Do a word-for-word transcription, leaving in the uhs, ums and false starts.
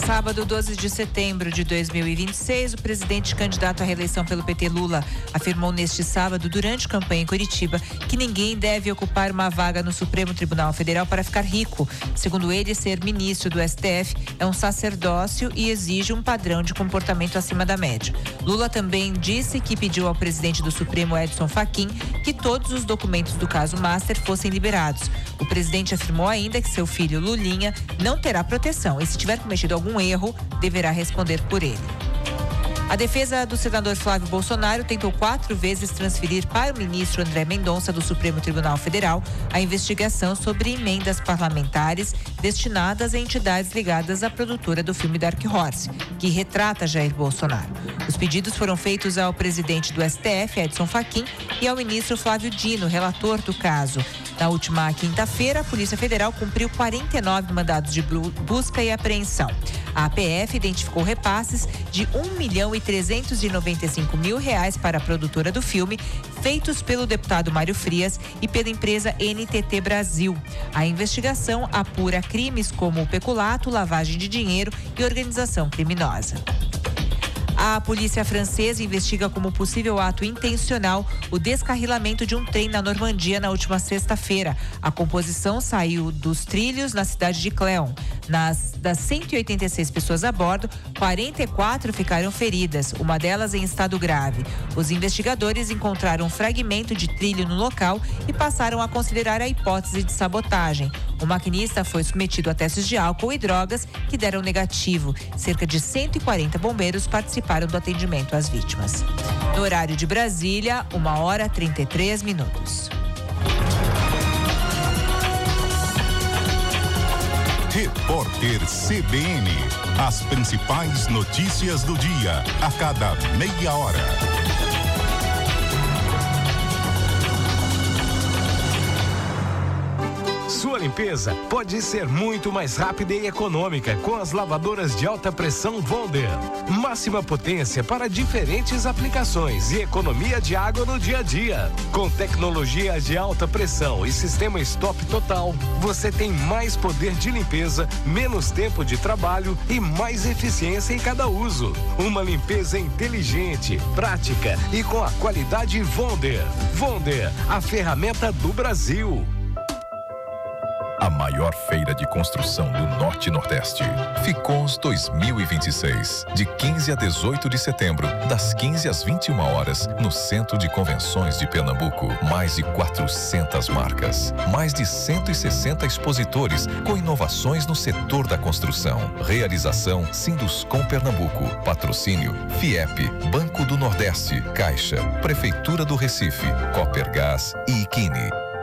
sábado, doze de setembro de dois mil e vinte e seis, o presidente candidato à reeleição pelo P T, Lula, afirmou neste sábado, durante campanha em Curitiba, que ninguém deve ocupar uma vaga no Supremo Tribunal Federal para ficar rico. Segundo ele, ser ministro do S T F é um sacerdócio e exige um padrão de comportamento acima da média. Lula também disse que pediu ao presidente do Supremo, Edson Fachin, que todos os documentos do caso Master fossem liberados. O presidente afirmou ainda que seu filho, Lulinha, não terá proteção e, se tiver cometido algum erro, deverá responder por ele. A defesa do senador Flávio Bolsonaro tentou quatro vezes transferir para o ministro André Mendonça do Supremo Tribunal Federal a investigação sobre emendas parlamentares destinadas a entidades ligadas à produtora do filme Dark Horse, que retrata Jair Bolsonaro. Os pedidos foram feitos ao presidente do S T F, Edson Fachin, e ao ministro Flávio Dino, relator do caso. Na última quinta-feira, a Polícia Federal cumpriu quarenta e nove mandados de busca e apreensão. A A P F identificou repasses de um milhão e trezentos e noventa e cinco mil reais para a produtora do filme, feitos pelo deputado Mário Frias e pela empresa N T T Brasil. A investigação apura crimes como peculato, lavagem de dinheiro e organização criminosa. A polícia francesa investiga como possível ato intencional o descarrilamento de um trem na Normandia na última sexta-feira. A composição saiu dos trilhos na cidade de Cléon. Nas, das cento e oitenta e seis pessoas a bordo, quarenta e quatro ficaram feridas, uma delas em estado grave. Os investigadores encontraram um fragmento de trilho no local e passaram a considerar a hipótese de sabotagem. O maquinista foi submetido a testes de álcool e drogas que deram negativo. Cerca de cento e quarenta bombeiros participaram do atendimento às vítimas. No horário de Brasília, uma hora e trinta e três minutos. Repórter C B N. As principais notícias do dia, a cada meia hora. Sua limpeza pode ser muito mais rápida e econômica com as lavadoras de alta pressão Wonder. Máxima potência para diferentes aplicações e economia de água no dia a dia. Com tecnologia de alta pressão e sistema stop total, você tem mais poder de limpeza, menos tempo de trabalho e mais eficiência em cada uso. Uma limpeza inteligente, prática e com a qualidade Wonder. Wonder, a ferramenta do Brasil. A maior feira de construção do Norte e Nordeste. Ficons dois mil e vinte e seis. De quinze a dezoito de setembro, das quinze às vinte e uma horas, no Centro de Convenções de Pernambuco. Mais de quatrocentas marcas. Mais de cento e sessenta expositores com inovações no setor da construção. Realização Sinduscom Pernambuco. Patrocínio Fiep, Banco do Nordeste, Caixa, Prefeitura do Recife, Copergás e Iquine.